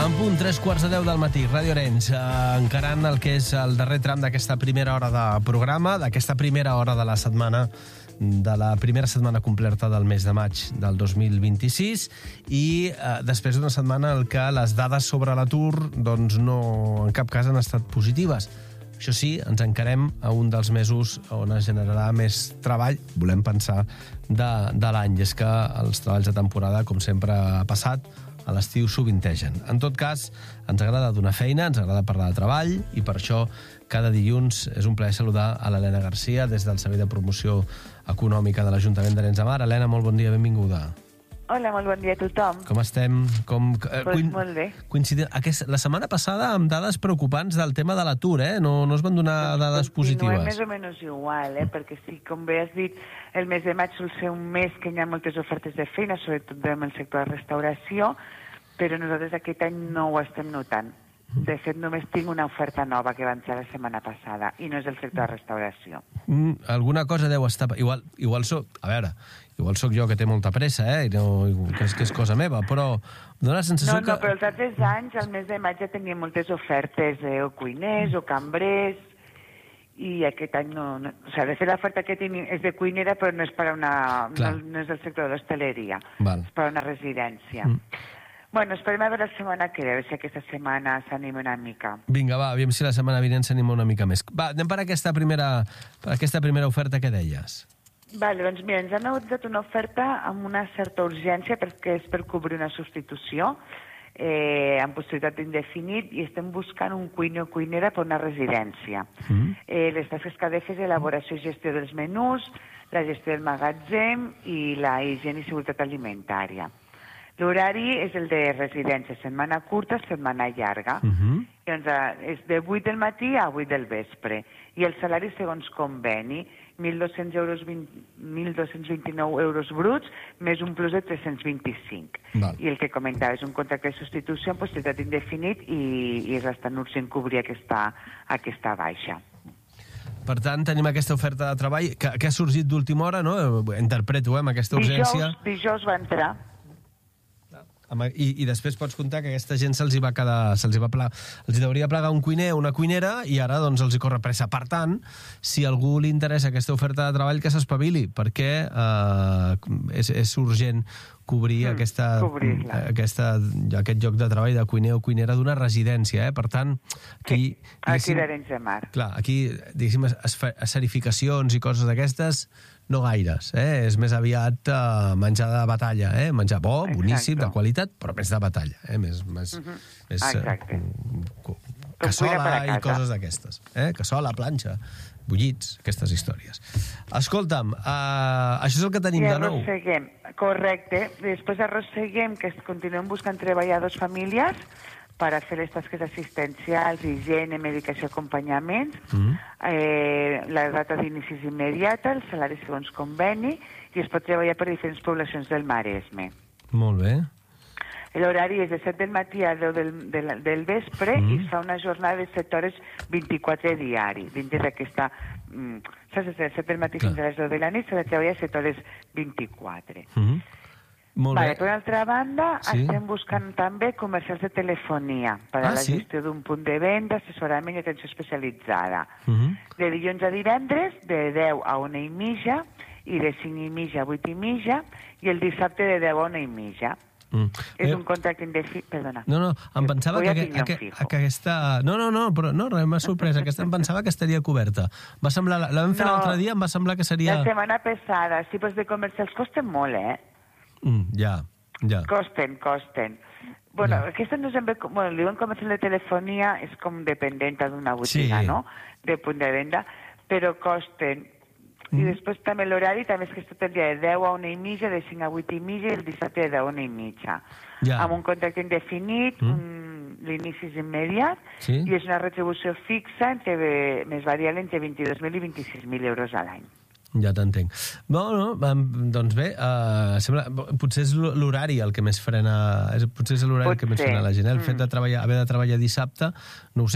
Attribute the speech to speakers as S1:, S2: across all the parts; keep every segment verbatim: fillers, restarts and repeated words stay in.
S1: En punt, tres quarts de deu del matí, Ràdio Arenys, eh, encarant el que és el darrer tram d'aquesta primera hora de programa, d'aquesta primera hora de la setmana, de la primera setmana completa del mes de maig del dos mil vint-i-sis, i eh, després d'una setmana en què les dades sobre l'atur doncs no, en cap cas han estat positives. Això sí, ens encarem a un dels mesos on es generarà més treball, volem pensar, de, de l'any. I és que els treballs de temporada, com sempre ha passat, a l'estiu sovintegen. En tot cas, ens agrada donar feina, ens agrada parlar de treball, i per això cada dilluns és un plaer saludar a l'Helena Garcia des del Servei de Promoció Econòmica de l'Ajuntament d'Arenys de Mar. Helena, molt bon dia, benvinguda.
S2: Hola, molt bon dia a tothom.
S1: Com estem? Com, eh,
S2: pues coin... molt bé.
S1: Coincident... Aquest, la setmana passada amb dades preocupants del tema de l'atur, eh? No, no es van donar doncs dades positives.
S2: Més o menys igual, eh? Perquè sí, com bé has dit, el mes de maig sol ser un mes que hi ha moltes ofertes de feina, sobretot en el sector de restauració, però nosaltres aquest any no ho estem notant. De fet, només tinc una oferta nova que va entrar la setmana passada, i no és del sector de restauració.
S1: Mm, alguna cosa deu estar... Igual, igual soc... A veure, igual sóc jo que té molta pressa, eh? I no, que, és, que és cosa meva, però dona la sensació
S2: no,
S1: que...
S2: No, però els altres anys, al mes de maig, ja teníem moltes ofertes, eh? o cuiners, o cambrers, i aquest any no... no o sigui, de fet, l'oferta que tenim és de cuinera, però no és per a una... No, no és del sector de l'hostaleria, és per a una residència. Mm. Bueno, esperem a veure la setmana que ve, si aquesta setmana s'anima una mica.
S1: Vinga, va, aviam si la setmana vinent s'anima una mica més. Va, anem per aquesta primera, per aquesta primera oferta que deies.
S2: Vale, doncs mira, ens han autoritzat una oferta amb una certa urgència perquè és per cobrir una substitució eh, amb possibilitat d'indefinit, i estem buscant un cuiner o cuinera per una residència. Mm. Eh, les tasques que ha de fer és elaboració i gestió dels menús, la gestió del magatzem i la higiene i seguretat alimentària. L'horari és el de residència, setmana curta, setmana llarga. Uh-huh. Doncs, és de vuit del matí a vuit del vespre. I el salari segons conveni, mil dos-cents vint-i-nou euros bruts, més un plus de tres-cents vint-i-cinc. Val. I el que comentava és un contracte de substitució amb possibilitat indefinit, i, i és bastant urgent cobrir aquesta, aquesta baixa.
S1: Per tant, tenim aquesta oferta de treball que, que ha sorgit d'última hora, no? Interpreto, eh, amb aquesta urgència.
S2: Dijous, dijous va entrar.
S1: I, i després pots contar que aquesta gent se'ls hi va quedar, se'ls hi va pla, els hi hauria plegar un cuiner o una cuinera, i ara doncs els hi corre pressa. Per tant, si a algú li interessa aquesta oferta de treball, que s'espavili, perquè eh, és, és urgent cobrir mm, aquesta, aquesta, aquest lloc de treball de cuiner o cuinera d'una residència, eh? Per tant, aquí...
S2: Sí, aquí d'Arenys de Mar.
S1: Clar, aquí, diguéssim, escerificacions i coses d'aquestes, no gaires, eh? És més aviat uh, menjar de batalla, eh? Menjar bo, exacte, boníssim, de qualitat, però més de batalla, eh? Més, més, uh-huh. més
S2: exacte.
S1: Uh, cassola i coses d'aquestes, eh? Cassola, planxa, bullits, aquestes històries. Escolta'm, uh, això és el que tenim
S2: I
S1: de nou.
S2: arrosseguem, correcte. Després arrosseguem que continuem buscant treballadors familiars per a fer les tasques assistencials, higiene, medicació, acompanyaments. Mm. Eh, la data d'inici és immediata, el salari segons conveni, i es pot treballar per diferents poblacions del Maresme.
S1: Molt bé.
S2: L'horari és de set del matí a deu del, del, del vespre, mm. i es fa una jornada de set hores vint-i-quatre diari. Dintre d'aquesta... Mm, saps? De set del matí Clar. Fins a les deu de la nit s'ha de treballar set hores vint-i-quatre. Mm.
S1: Molt
S2: vale,
S1: bé.
S2: per altra banda,
S1: sí.
S2: estem buscant també comercials de telefonia per a ah, la
S1: sí?
S2: gestió d'un punt de venda, assessorament i atenció especialitzada. Uh
S1: -huh.
S2: De dilluns a divendres, de deu a una i mitja, i de cinc i mitja a vuit i mitja, i el dissabte de deu a una i mitja. Mm. És eh, un contracte indefinit... Perdona.
S1: No, no, em pensava que, que, que, que aquesta... No, no, no, però no, res, m'ha sorprès. Aquesta em pensava que estaria coberta. Va semblar... La vam fer no, l'altre dia, em va semblar que seria...
S2: La setmana passada. Sí, però de comercials costen molt, eh?
S1: Mm, ja, ja.
S2: Costen, costen. Bueno, ja. Aquesta no és ben bé... Bueno, li diuen comercial de telefonia, és com dependenta d'una botiga, sí. no? De punt de venda, però costen... I després també l'horari també és que és tot el dia de deu a una i mitja, de cinc a vuit i mitja, i el dissabte de deu a una i mitja. Ja. Amb un contracte indefinit, mm. un... l'inici és immediat, sí. i és una retribució fixa entre... més variable entre vint-i-dos mil i vint-i-sis mil euros a l'any.
S1: Ja t'entenc. No, no, doncs bé, uh, sembla, potser és l'horari el que més frena, és, potser és l'horari que més frena la gent. El fet de treballar, haver de treballar dissabte, no ho sé,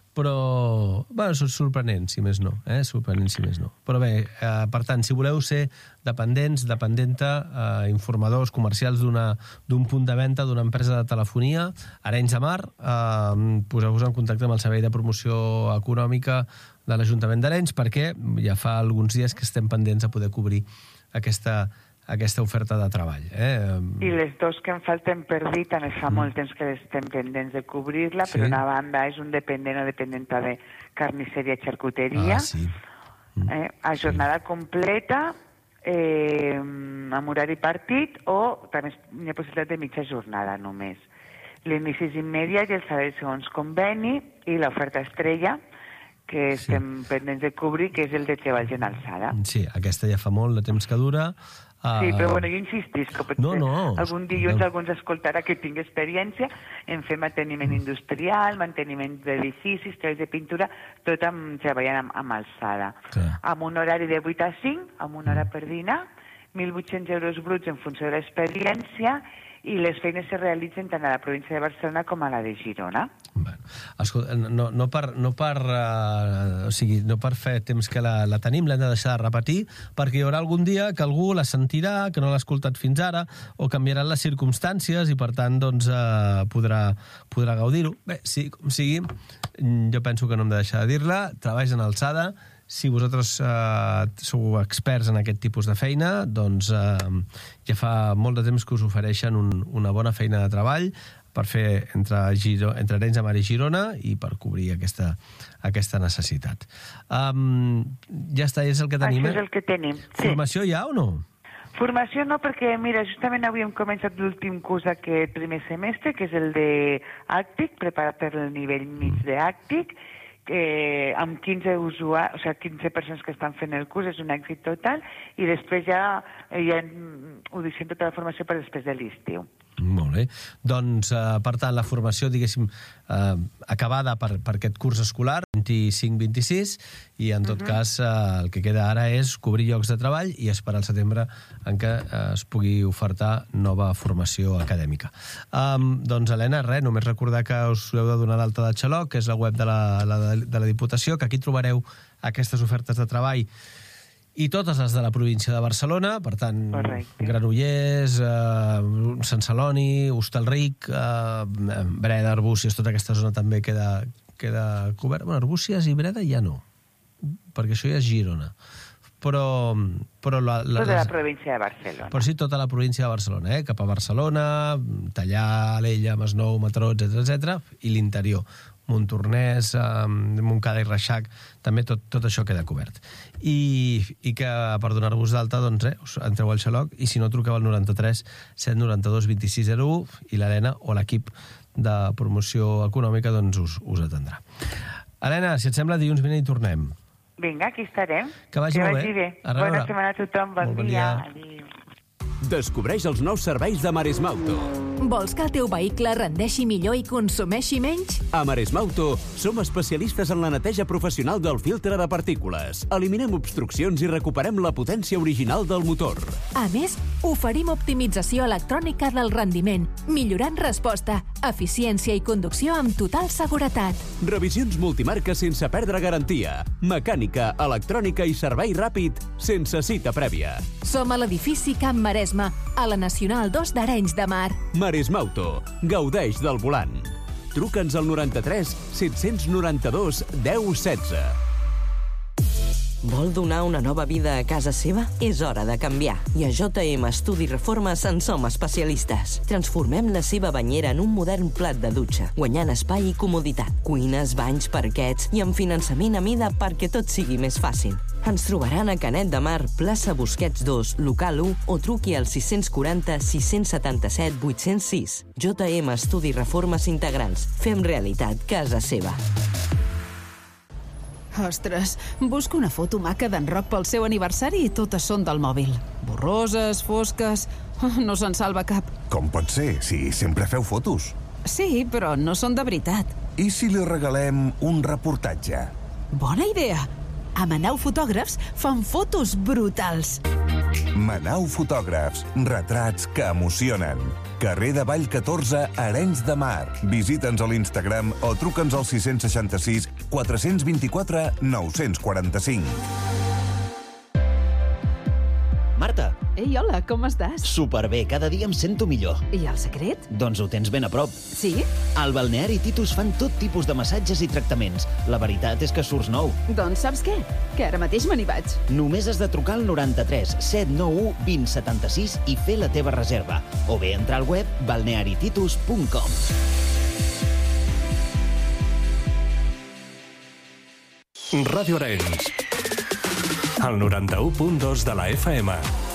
S1: però, bueno, és sorprenent, si més no, eh? Sorprenent, si més no. Però bé, eh, per tant, si voleu ser dependents, dependenta, eh, informadors comercials d'un punt de venda, d'una empresa de telefonia, Arenys de Mar, eh, poseu-vos en contacte amb el Servei de Promoció Econòmica de l'Ajuntament d'Arenys, perquè ja fa alguns dies que estem pendents a poder cobrir aquesta aquesta oferta de treball. Eh?
S2: I les dos que em falten per dir, també fa mm. molt temps que estem pendents de cobrir-la, sí. Per una banda és un dependent o dependenta de carnisseria i xarcuteria,
S1: ah, sí. mm.
S2: eh, a jornada sí. completa, eh, amb horari partit, o també hi ha possibilitat de mitja jornada només. L'inici és immediat i el salari segons conveni, i l'oferta estrella, que estem sí. pendents de cobrir, que és el de treballs en alçada.
S1: Sí, aquesta ja fa molt de temps que dura.
S2: Sí, però bueno, jo insistisc, que
S1: no, no.
S2: algun dilluns algú ens escoltarà que tingui experiència en fer manteniment industrial, manteniment d'edificis, treballs de pintura, tot amb, treballant amb, amb alçada. Clar. Amb un horari de vuit a cinc, amb una hora per dinar, mil vuit-cents euros bruts en funció de l'experiència, i les feines se realitzen tant a la província de Barcelona com a la de Girona.
S1: Bueno, escolta, no, no, per, no, per, uh, o sigui, no per fer temps que la, la tenim, l'hem de deixar de repetir, perquè hi haurà algun dia que algú la sentirà, que no l'ha escoltat fins ara, o canviaran les circumstàncies i, per tant, doncs, uh, podrà, podrà gaudir-ho. Bé, sí, com sigui, jo penso que no hem de deixar de dir-la, treballs en alçada. Si vosaltres eh, sou experts en aquest tipus de feina, doncs eh, ja fa molt de temps que us ofereixen un, una bona feina de treball per fer entre, Giro, entre Arenys de Mar i Girona i per cobrir aquesta, aquesta necessitat. Um, ja està, és el que tenim.
S2: Això és el que tenim.
S1: Formació sí. Hi ha o no?
S2: Formació no, perquè, mira, justament avui hem començat l'últim curs aquest primer semestre, que és el de Àctic, preparat per el nivell mig d'Àctic, Eh, amb quinze usuaris, o sigui, quinze persones que estan fent el curs, és un èxit total, i després ja, ja ho deixem tota la formació per després de l'estiu.
S1: Molt bé. Doncs, eh, per tant, la formació, diguéssim, eh, acabada per, per aquest curs escolar, vint-i-cinc vint-i-sis, i en tot uh-huh. cas eh, el que queda ara és cobrir llocs de treball i esperar al setembre en què eh, es pugui ofertar nova formació acadèmica. Um, doncs, Helena, res, només recordar que us heu de donar d'alta de Xaloc, que és la web de la, la, de la Diputació, que aquí trobareu aquestes ofertes de treball i totes les de la província de Barcelona, per tant, correcte. Granollers, eh, Sant Celoni, Hostalric, eh, Breda, Arbúcies, tota aquesta zona també queda, queda coberta. Bueno, Arbúcies i Breda ja no, perquè això ja és Girona. Però, però la, la,
S2: tota la província de Barcelona.
S1: Però sí, tota la província de Barcelona, eh? Cap a Barcelona, Tallà, Alella, Masnou, Mataró, etcètera, etcètera, i l'interior. Montornès, eh, Montcada i Reixac, també tot, tot això queda cobert. I, i que per donar-vos d'alta, doncs, eh, us entreu al Xaloc, i si no, truqueu al noranta-tres set noranta-dos vint-i-sis zero u i l'Helena o l'equip de promoció econòmica doncs us, us atendrà. Helena, si et sembla, dilluns vinent hi tornem.
S2: Vinga, aquí estarem.
S1: Que vagi
S2: que
S1: molt
S2: vagi
S1: bé.
S2: bé. Bona setmana a tothom, bon, bon dia. dia.
S3: Descobreix els nous serveis de Maresmauto.
S4: Vols que el teu vehicle rendeixi millor i consumeixi menys?
S3: A Maresmauto som especialistes en la neteja professional del filtre de partícules. Eliminem obstruccions i recuperem la potència original del motor.
S4: A més, oferim optimització electrònica del rendiment, millorant resposta, eficiència i conducció amb total seguretat.
S3: Revisions multimarca sense perdre garantia. Mecànica, electrònica i servei ràpid sense cita prèvia.
S4: Som a l'edifici Camp Maresme, a la Nacional dos d'Arenys de Mar.
S3: Maresmauto. Gaudeix del volant. Truca'ns al noranta-tres set noranta-dos deu setze.
S5: Vol donar una nova vida a casa seva? És hora de canviar. I a J M Estudi Reformes en som especialistes. Transformem la seva banyera en un modern plat de dutxa, guanyant espai i comoditat. Cuines, banys, parquets i amb finançament a mida perquè tot sigui més fàcil. Ens trobaran a Canet de Mar, plaça Busquets dos, local u, o truqui al sis quatre zero sis set set vuit zero sis. J M Estudi Reformes Integrals. Fem realitat casa seva.
S6: Ostres, busco una foto maca d'en Roc pel seu aniversari i totes són del mòbil. Borroses, fosques... No se'n salva cap.
S7: Com pot ser, si sempre feu fotos?
S6: Sí, però no són de veritat.
S7: I si li regalem un reportatge?
S6: Bona idea! A Manau Fotògrafs fan fotos brutals.
S7: Manau Fotògrafs, retrats que emocionen. Carrer de Vall catorze, Arenys de Mar. Visita'ns a l'Instagram o truca'ns al sis seixanta-sis quatre dos quatre nou quatre cinc.
S8: Marta.
S6: Ei, hola, com estàs?
S8: Superbé, cada dia em sento millor.
S6: I el secret?
S8: Doncs ho tens ben a prop.
S6: Sí?
S8: Al Balneari Titus fan tot tipus de massatges i tractaments. La veritat és que surts nou.
S6: Doncs saps què? Que ara mateix me n'hi vaig.
S8: Només has de trucar al noranta-tres set nou u vint setanta-sis i fer la teva reserva. O bé entrar al web balneari titus punt com.
S9: Ràdio Arenys, el noranta-u punt dos de la F M.